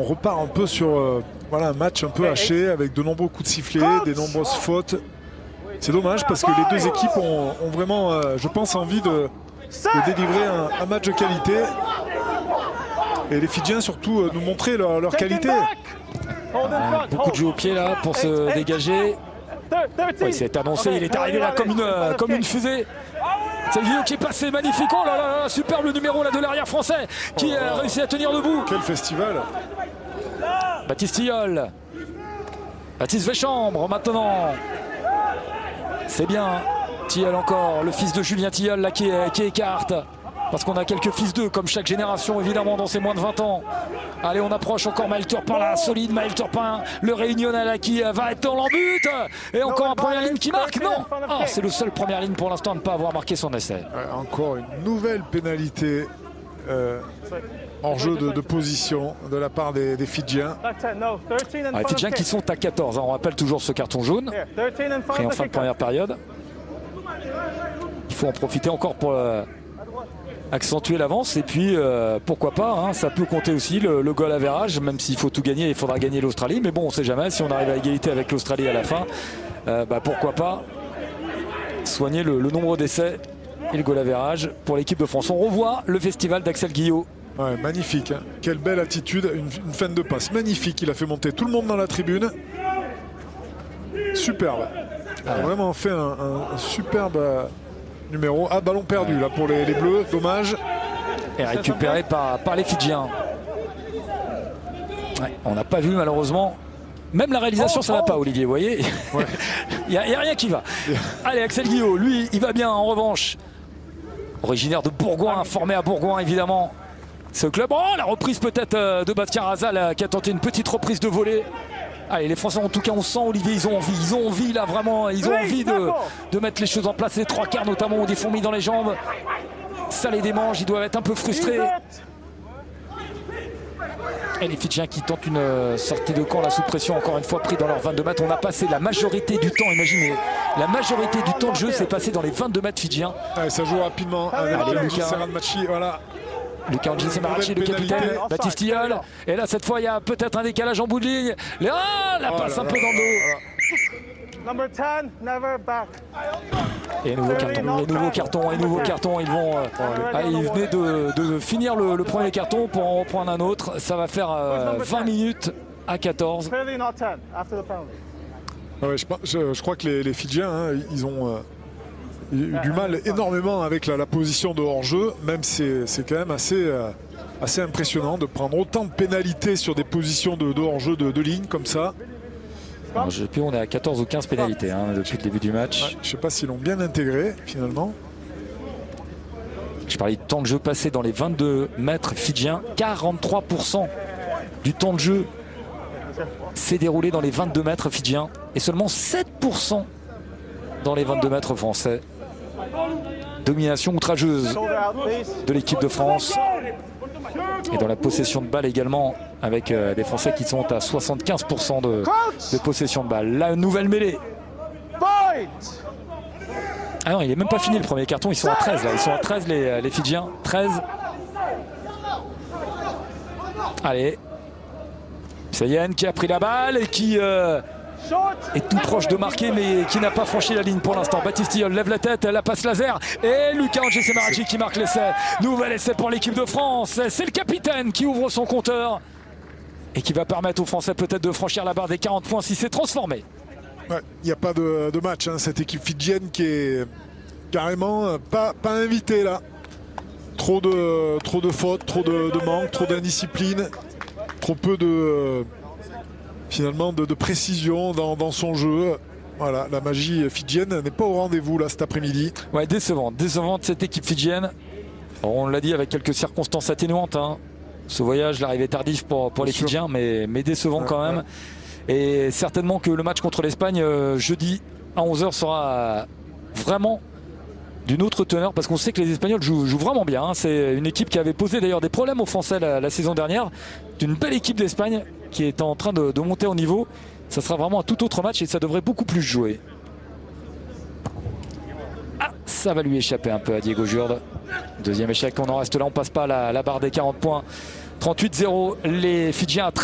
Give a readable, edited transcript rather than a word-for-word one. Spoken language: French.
repart un peu sur voilà, un match un peu haché avec de nombreux coups de sifflet, des nombreuses fautes. C'est dommage parce que les deux équipes ont vraiment, je pense, envie de délivrer un match de qualité. Et les Fidjiens surtout nous montrer leur qualité. Beaucoup de jeux au pied là pour se dégager. Il s'est annoncé, il est arrivé là comme une fusée. C'est Guillaume qui est passé, magnifique. Oh là là, superbe le numéro là de l'arrière français qui a réussi à tenir debout. Quel festival. Baptiste Tilleul. Baptiste Véchambre maintenant. C'est bien. Tilleul encore, le fils de Julien Tilleul là qui écarte. Parce qu'on a quelques fils d'eux, comme chaque génération, évidemment, dans ces moins de 20 ans. Allez, on approche encore Maël Turpin, là, solide Maël Turpin. Le Réunionnais, là, qui va être dans l'embut. Et encore un première ligne qui marque, non. C'est le seul première ligne pour l'instant à ne pas avoir marqué son essai. Encore une nouvelle pénalité en jeu de position de la part des Fidjiens. Les Fidjiens qui sont à 14. On rappelle toujours ce carton jaune, pris en fin de première période. Il faut en profiter encore pour accentuer l'avance et puis pourquoi pas, hein, ça peut compter aussi le goal average, même s'il faut tout gagner, il faudra gagner l'Australie, mais bon, on ne sait jamais, si on arrive à égalité avec l'Australie à la fin, pourquoi pas soigner le nombre d'essais et le goal average pour l'équipe de France. On revoit le festival d'Axel Guillot. Ouais, magnifique, hein. Quelle belle attitude, une fin de passe magnifique, il a fait monter tout le monde dans la tribune. Superbe. Il a vraiment fait un superbe numéro. Ballon perdu là pour les Bleus, dommage. Et récupéré par les Fidjiens. On n'a pas vu malheureusement. Même la réalisation ça va pas, Olivier, vous voyez. Il n'y a rien qui va. Allez, Axel Guillot, lui, il va bien en revanche. Originaire de Bourgoin, formé à Bourgoin évidemment. Ce club, la reprise peut-être de Bastien Razal qui a tenté une petite reprise de volée. Allez, les Français en tout cas on sent, Olivier, ils ont envie là vraiment, ils ont envie de mettre les choses en place. Les trois quarts notamment ont des fourmis dans les jambes. Ça les démange, ils doivent être un peu frustrés. Et les Fidjiens qui tentent une sortie de camp là sous pression, encore une fois pris dans leurs 22 mètres. On a passé la majorité du temps, imaginez, la majorité du temps de jeu s'est passé dans les 22 mètres Fidjiens. Ça joue rapidement. Allez, Lucas. Voilà. Lucas Angie-Semarachi, le capitaine, Baptiste Tilleul. Et là, cette fois, il y a peut-être un décalage en bout de ligne. La passe un peu dans le dos. Et nouveau carton. Ils vont. Ils venaient de finir le premier carton pour en reprendre un autre. Ça va faire 20 minutes à 14. Je crois que les Fidjiens, hein, ils ont eu du mal énormément avec la position de hors-jeu. Même c'est quand même assez impressionnant de prendre autant de pénalités sur des positions de hors-jeu de ligne comme ça. Alors, on est à 14 ou 15 pénalités depuis le début du match. Je ne sais pas s'ils l'ont bien intégré finalement. Je parlais du temps de jeu passé dans les 22 mètres Fidjiens. 43% du temps de jeu s'est déroulé dans les 22 mètres Fidjiens et seulement 7% dans les 22 mètres français. Domination outrageuse de l'équipe de France. Et dans la possession de balle également, avec des Français qui sont à 75% de possession de balle. La nouvelle mêlée. Ah non, il n'est même pas fini le premier carton, ils sont à 13 là. Ils sont à 13 les Fidjiens. 13. Allez. Sayen qui a pris la balle et qui est tout proche de marquer mais qui n'a pas franchi la ligne pour l'instant. Baptiste Tilleul lève la tête, la passe laser et Lucas Angie-Semarachi qui marque l'essai. Nouvel essai pour l'équipe de France. C'est le capitaine qui ouvre son compteur et qui va permettre aux Français peut-être de franchir la barre des 40 points si c'est transformé. Il n'y a pas de match, hein. Cette équipe fidjienne qui est carrément pas invitée là. Trop de fautes, trop de manques, trop d'indiscipline, trop peu finalement de précision dans son jeu. Voilà, la magie fidjienne n'est pas au rendez-vous là cet après-midi. Ouais, décevante cette équipe fidjienne. On l'a dit avec quelques circonstances atténuantes, hein. Ce voyage, l'arrivée tardive pour les Fidjiens, mais décevant quand même. Et certainement que le match contre l'Espagne jeudi à 11h sera vraiment d'une autre teneur, parce qu'on sait que les Espagnols jouent vraiment bien, hein. C'est une équipe qui avait posé d'ailleurs des problèmes aux Français la saison dernière. C'est une belle équipe d'Espagne qui est en train de monter au niveau. Ça sera vraiment un tout autre match et ça devrait beaucoup plus jouer. Ça va lui échapper un peu à Diego Jurde. Deuxième échec, on en reste là, on passe pas la barre des 40 points. 38-0, les Fidjiens à 13.